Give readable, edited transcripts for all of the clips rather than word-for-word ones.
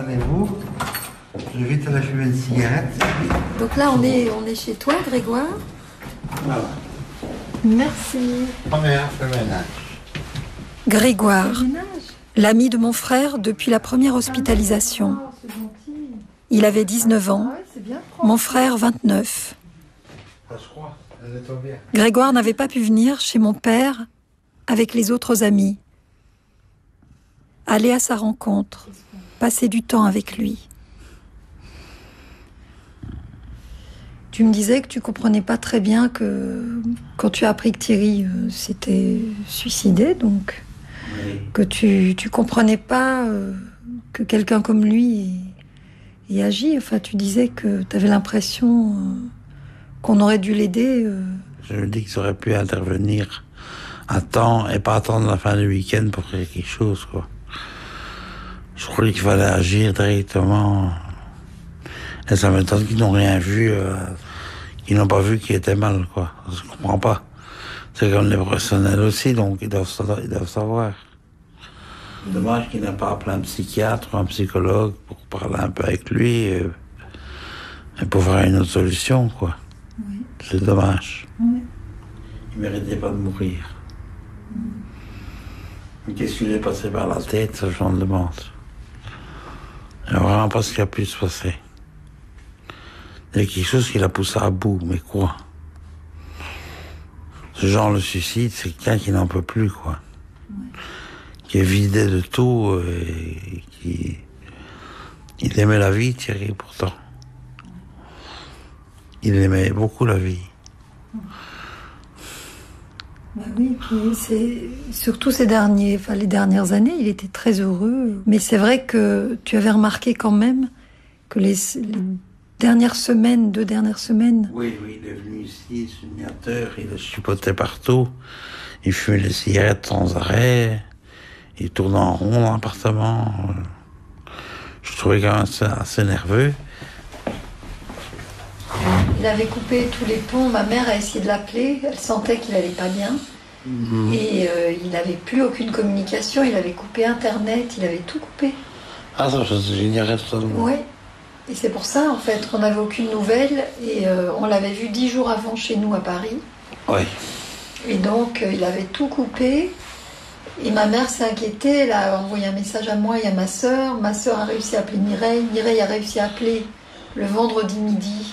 Prenez-vous. Je vais vite aller fumer une cigarette. Donc là, on est chez toi, Grégoire. Voilà. Merci. Première fait ménage. Grégoire, l'ami de mon frère depuis la première hospitalisation. Il avait 19 ans, mon frère 29. Grégoire n'avait pas pu venir chez mon père avec les autres amis. Aller à sa rencontre, passer du temps avec lui. Tu me disais que tu comprenais pas très bien que quand tu as appris que Thierry s'était suicidé, donc Oui. que tu comprenais pas que quelqu'un comme lui ait agi. Enfin, tu disais que tu avais l'impression qu'on aurait dû l'aider. Je me dis qu'ils auraient pu intervenir à temps et pas attendre la fin du week-end pour faire quelque chose, quoi. Je croyais qu'il fallait agir directement. Et ça m'étonne qu'ils n'ont rien vu, qu'ils n'ont pas vu qu'il était mal, quoi. Je comprends pas. C'est comme les professionnels aussi, donc ils doivent savoir. Dommage qu'il n'ait pas appelé un psychiatre ou un psychologue pour parler un peu avec lui et pour voir une autre solution, quoi. Oui. C'est dommage. Oui. Il méritait pas de mourir. Mais qu'est-ce qui lui est passé par la tête, ça, je me demande. Je ne sais vraiment pas ce qui a pu se passer. Il y a quelque chose qui l'a poussé à bout, mais quoi? Ce genre de suicide, c'est quelqu'un qui n'en peut plus, quoi. Ouais. Qui est vidé de tout et qui... Il aimait la vie, Thierry, pourtant. Il aimait beaucoup la vie. Bah oui, puis c'est surtout les dernières années, il était très heureux. Mais c'est vrai que tu avais remarqué quand même que les dernières semaines, 2 dernières semaines. Oui, il est venu ici, signateur, il a chipoté partout, il fumait les cigarettes sans arrêt, il tournait en rond dans l'appartement. Je trouvais quand même assez nerveux. Il avait coupé tous les ponts, ma mère a essayé de l'appeler, elle sentait qu'il allait pas bien. Et il n'avait plus aucune communication, il avait coupé Internet, il avait tout coupé. Ah, ça, j'ignorais totalement. Oui. Et c'est pour ça, en fait, qu'on n'avait aucune nouvelle. Et on l'avait vu 10 jours avant chez nous à Paris. Oui. Et donc, il avait tout coupé. Et ma mère s'est inquiétée. Elle a envoyé un message à moi et à ma sœur. Ma sœur a réussi à appeler Mireille. Mireille a réussi à appeler le vendredi midi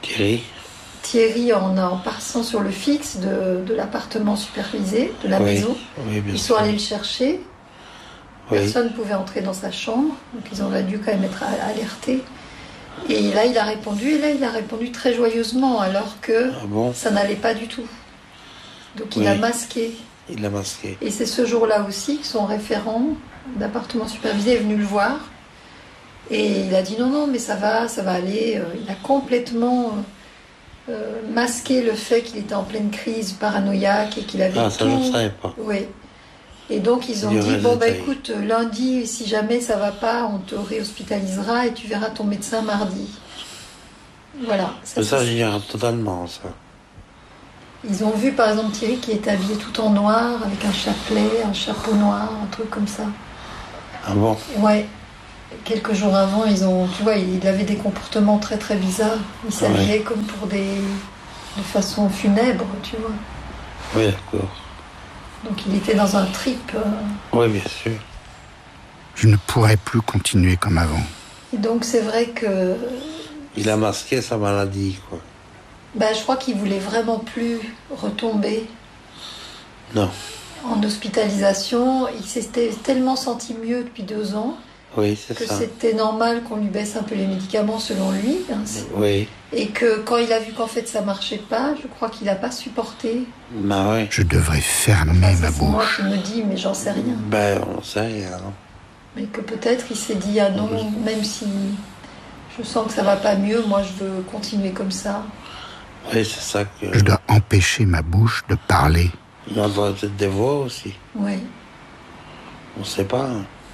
Thierry en passant sur le fixe de l'appartement supervisé, de la maison. Oui, bien Ils sûr. sont allés le chercher. Personne ne pouvait entrer dans sa chambre. Donc, ils auraient dû quand même être alertés. Et là, il a répondu très joyeusement, alors que ça n'allait pas du tout. Donc, il a masqué. Il l'a masqué. Et c'est ce jour-là aussi que son référent d'appartement supervisé est venu le voir. Et il a dit non, mais ça va aller. Il a complètement masqué le fait qu'il était en pleine crise paranoïaque et qu'il avait ça, je ne savais pas. Oui. Et donc, ils ont dit, écoute, lundi, si jamais ça va pas, on te réhospitalisera et tu verras ton médecin mardi. Voilà. Ça, j'ignore totalement, ça. Ils ont vu, par exemple, Thierry qui était habillé tout en noir, avec un chapelet, un chapeau noir, un truc comme ça. Ah bon? Ouais. Quelques jours avant, tu vois, il avait des comportements très, très bizarres. Il s'habillait comme pour de façon funèbre, tu vois. Oui, d'accord. Donc il était dans un trip. Oui, bien sûr. Je ne pourrais plus continuer comme avant. Et donc c'est vrai que... Il a masqué sa maladie, quoi. Je crois qu'il voulait vraiment plus retomber. Non. En hospitalisation. Il s'était tellement senti mieux depuis 2 ans. Oui, c'est que ça. c'était normal qu'on lui baisse un peu les médicaments selon lui. Oui. Et que quand il a vu qu'en fait ça marchait pas, je crois qu'il n'a pas supporté. Oui. Je devrais fermer ma bouche. C'est moi qui me dis, mais j'en sais rien. On sait rien, non. Mais que peut-être il s'est dit, ah non, même si je sens que ça va pas mieux, moi je veux continuer comme ça. Oui, c'est ça que... Je dois empêcher ma bouche de parler. Il entend peut-être des voix aussi. Oui. On ne sait pas.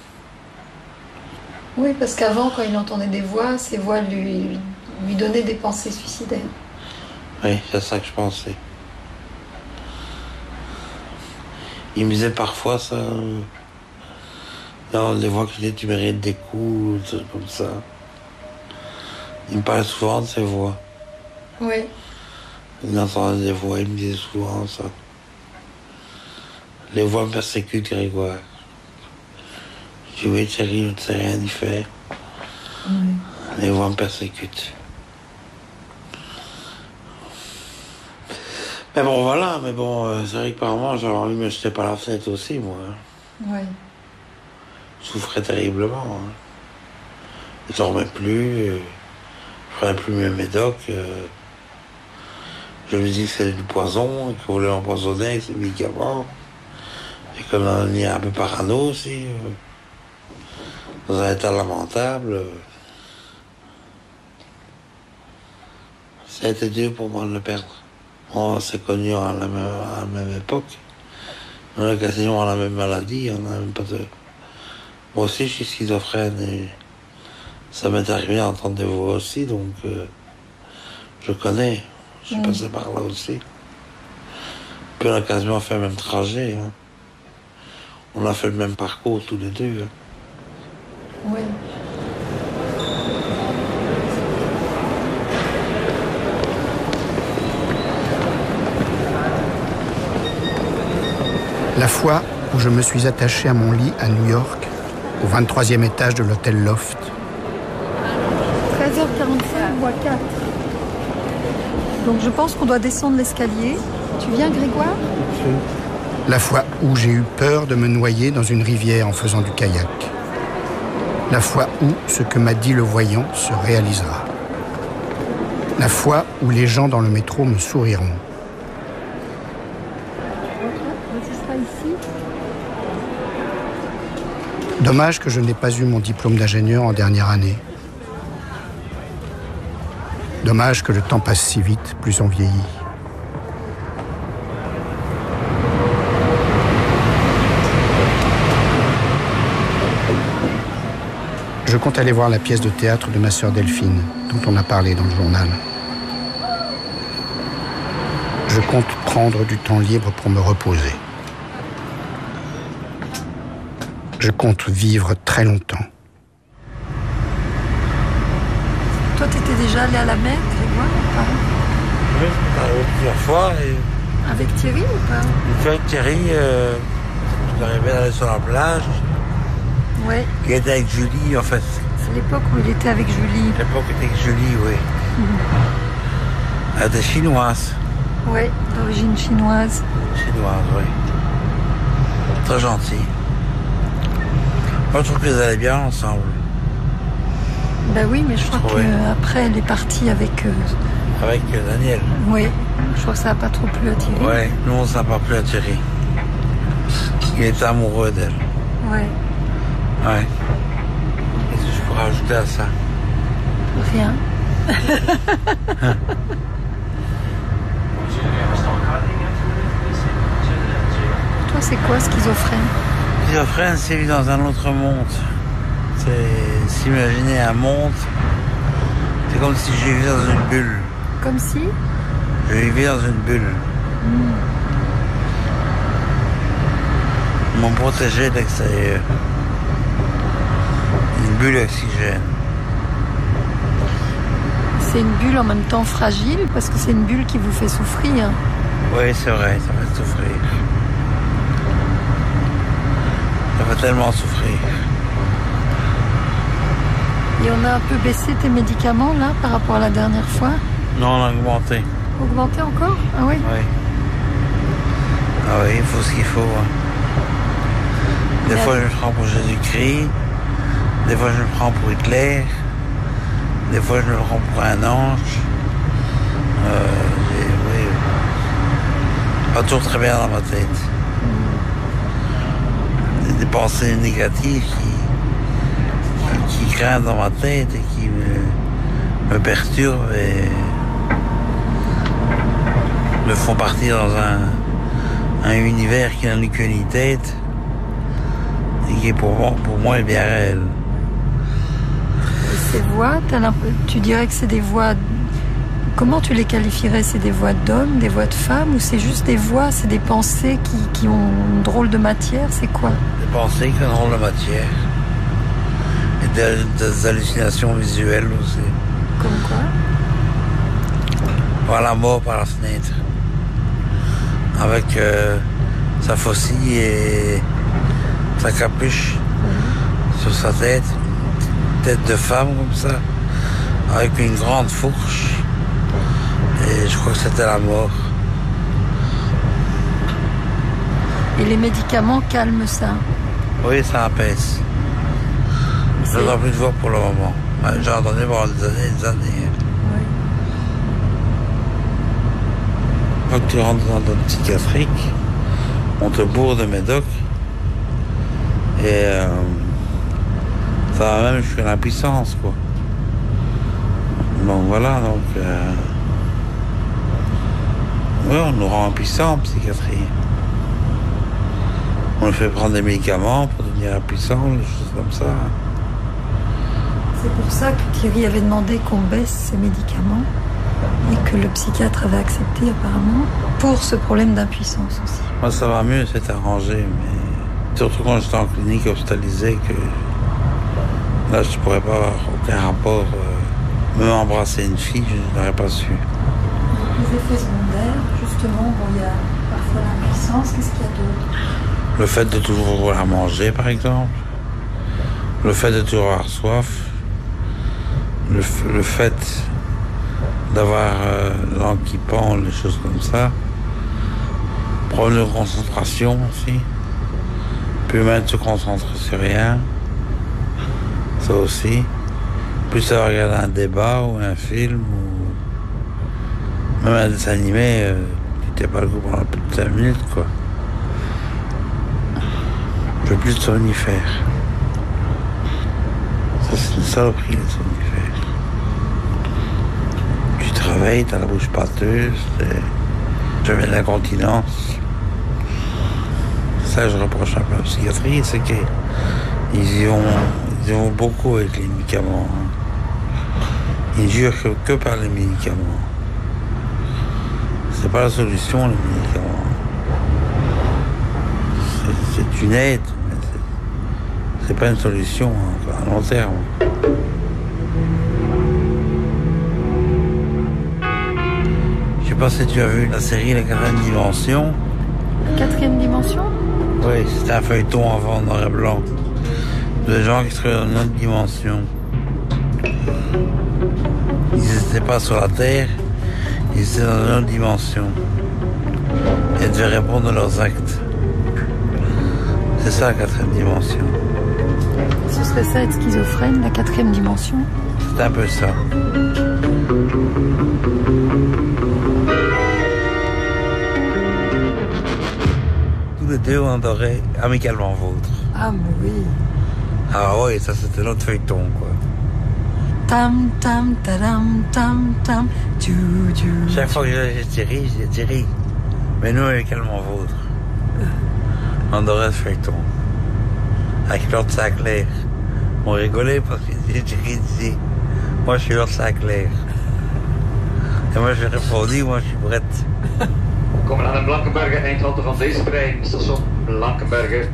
Oui, parce qu'avant, quand il entendait des voix, ces voix lui donnaient des pensées suicidaires. Oui, c'est ça que je pensais. Il me disait parfois ça... Dans les voix qui disent tu mérites des coups, des trucs comme ça. Il me parlait souvent de ces voix. Oui. Il entendait des voix, il me disait souvent ça. Les voix me persécutent, Grégoire. Je dis oui, Thierry, je ne sais rien y faire. Oui. Les voix me persécutent. Mais bon, voilà, c'est vrai que par moments, j'avais envie de me jeter par la fenêtre aussi, moi. Oui. Je souffrais terriblement. Je dormais plus, je prenais plus mes médocs. Je me dis que c'était du poison, qu'on voulait m'empoisonner avec ces médicaments. Et comme on est un peu parano aussi, dans un état lamentable. Ça a été dur pour moi de le perdre. On s'est connus à la même époque. On a quasiment la même maladie, on n'a même pas de... Moi aussi, je suis schizophrène et ça m'est arrivé à entendre des voix aussi, donc je connais. Je suis passé par là aussi. Puis on a quasiment fait le même trajet. Hein. On a fait le même parcours tous les deux. Hein. Oui. La fois où je me suis attaché à mon lit à New York, au 23e étage de l'hôtel Loft. 13h45, voie 4. Donc je pense qu'on doit descendre l'escalier. Tu viens, Grégoire? La fois où j'ai eu peur de me noyer dans une rivière en faisant du kayak. La fois où ce que m'a dit le voyant se réalisera. La fois où les gens dans le métro me souriront. Dommage que je n'ai pas eu mon diplôme d'ingénieur en dernière année. Dommage que le temps passe si vite, plus on vieillit. Je compte aller voir la pièce de théâtre de ma sœur Delphine, dont on a parlé dans le journal. Je compte prendre du temps libre pour me reposer. Je compte vivre très longtemps. Toi, t'étais déjà allé à la mer, Grégoire, ou pas? Oui, plusieurs fois. Et... Avec Thierry ou pas? Une fois avec Thierry, je arrivé à aller sur la plage. Ouais. Il était avec Julie, en fait. C'est l'époque où il était avec Julie. L'époque où il était avec Julie, oui. Elle était chinoise. Oui, d'origine chinoise. Chinoise, oui. Très gentille. Moi, je trouve qu'ils allaient bien ensemble. Ben oui, mais je crois qu'après, elle est partie avec... Avec Daniel. Oui, je crois que ça n'a pas trop plu à Thierry. Oui, nous, ça n'a pas plu à Thierry. Il était amoureux d'elle. Oui. Ouais. Qu'est-ce que je pourrais ajouter à ça? Rien. Toi, c'est quoi schizophrène? Schizophrène, c'est vivre dans un autre monde. C'est s'imaginer un monde. C'est comme si je vivais dans une bulle. Comme si? Je vivais dans une bulle. Ils m'ont protégé de l'extérieur. Une bulle d'oxygène. C'est une bulle en même temps fragile parce que c'est une bulle qui vous fait souffrir. Oui, c'est vrai, ça fait souffrir. Ça fait tellement souffrir. Et on a un peu baissé tes médicaments là par rapport à la dernière fois? Non, on a augmenté. Augmenté encore? Ah oui? Oui. Ah oui, il faut ce qu'il faut. Hein. Des fois, je me prends pour Jésus-Christ. Des fois, je me prends pour Hitler. Des fois, je me prends pour un ange. Oui. Pas toujours très bien dans ma tête. Des pensées négatives qui grincent dans ma tête et qui me perturbent et me font partir dans un univers qui n'a qu'une tête et qui est pour moi est bien réel. Et ces voix, tu dirais que c'est des voix Comment tu les qualifierais? C'est des voix d'hommes, des voix de femmes, ou c'est juste des voix, c'est des pensées qui ont une drôle de matière? C'est quoi? Des pensées qui ont une drôle de matière. Et des hallucinations visuelles aussi. Comme quoi? Voir la mort par la fenêtre. Avec sa faucille et sa capuche sur sa tête. Tête de femme comme ça. Avec une grande fourche. Et je crois que c'était la mort. Et les médicaments calment ça? Oui, ça apaise. Je n'entends plus de voix pour le moment. J'ai entendu pendant des années et des années. Oui. Quand tu rentres dans notre psychiatrique, on te bourre de médocs. Et ça va même jusqu'à l'impuissance, quoi. Donc voilà, oui, on nous rend impuissants en psychiatrie. On nous fait prendre des médicaments pour devenir impuissants, des choses comme ça. C'est pour ça que Thierry avait demandé qu'on baisse ces médicaments et que le psychiatre avait accepté apparemment pour ce problème d'impuissance aussi. Moi, ça va mieux, c'est arrangé, mais surtout quand j'étais en clinique hospitalisée, que là, je ne pourrais pas avoir aucun rapport. Même embrasser une fille, je n'aurais pas su. Les effets secondaires, justement, bon, il y a parfois l'impuissance, qu'est-ce qu'il y a d'autre? Le fait de toujours vouloir manger, par exemple. Le fait de toujours avoir soif. Le fait d'avoir langue qui pend, des choses comme ça. Problème de concentration aussi. Plus même se concentrer sur rien. Ça aussi. Plus avoir regardé un débat ou un film ou même un dessin animé, qui n'était pas le coup pendant plus de 5 minutes, quoi. Je veux plus de somnifères. Ça, c'est une saloperie, les somnifères. Tu te réveilles, t'as la bouche pâteuse, j'avais de l'incontinence. Ça, je reproche un peu à la psychiatrie, c'est qu'ils y vont beaucoup avec les médicaments. Ils jurent que par les médicaments. C'est pas la solution, les médicaments. C'est une aide, mais c'est pas une solution à long terme. Je sais pas si tu as vu la série La 4e dimension. La 4e dimension? Oui, c'était un feuilleton avant en noir et blanc. Des gens qui seraient dans une autre dimension. Ils n'étaient pas sur la Terre, ils étaient dans une autre dimension. Ils devaient répondre à leurs actes. C'est ça la 4e dimension. Ce serait ça être schizophrène, la 4e dimension? C'est un peu ça. Tous les deux, on adorait Amicalement Vôtre. Ah, mais oui. Ah oui, ça c'était notre feuilleton, quoi. Tam, tam, tadam, tam, tam, tchou, tchou. Chaque fois que j'ai Thierry, je dis Thierry, mais nous, Amicalement Vôtre. On adorait ce feuilleton. Avec Lord Sinclair. On rigolait parce que Thierry disait, moi je suis Lord Sinclair. Et moi j'ai répondu, moi je suis Brett. We komen aan de Blankenberge eindhalte van deze trein, station Blankenberge.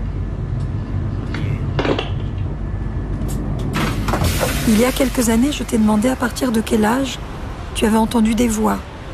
Il y a quelques années, je t'ai demandé à partir de quel âge tu avais entendu des voix.